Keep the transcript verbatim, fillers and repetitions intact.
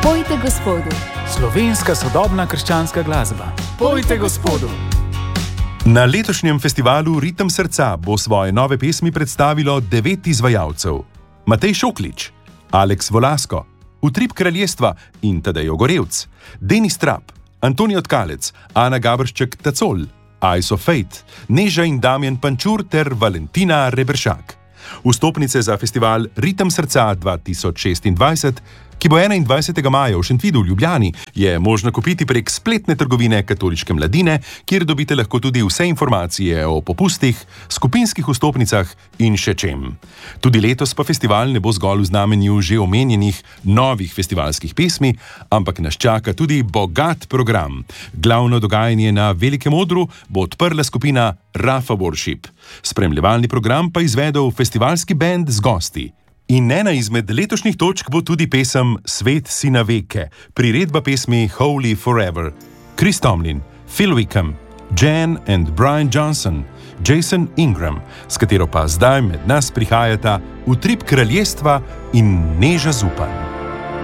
Pojte Gospodu. Slovenska sodobna krščanska glasba. Pojte Gospodu. Na letošnjem festivalu Ritem srca bo svoje nove pesmi predstavilo devet izvajalcev. Matej Šoklič, Aleks Volasko, Utrip kraljestva in Tadej Ogorevc, Denis Trap, Antoni Tkalec, Ana Gabršček-Tacol, Eyes of Fate, Neža in Damjan Pančur ter Valentina Reberšak. Vstopnice za festival Ritem srca dva tisoč šestindvajset, ki bo enaindvajsetega maja v Šentvidu v Ljubljani, je možno kupiti prek spletne trgovine Katoliške mladine, kjer dobite lahko tudi vse informacije o popustih, skupinskih vstopnicah in še čem. Tudi letos pa festival ne bo zgolj v znamenju že omenjenih novih festivalskih pesmi, ampak nas čaka tudi bogat program. Glavno dogajanje na Velikem odru bo odprla skupina Rafa Worship. Spremljevalni program pa izvedel festivalski bend z gosti. In ena izmed letošnjih točk bo tudi pesem Svet si na veke, priredba pesmi Holy Forever. Chris Tomlin, Phil Wickham, Jan and Brian Johnson, Jason Ingram, s katero pa zdaj med nas prihajata Utrip kraljestva in Neža Zupan.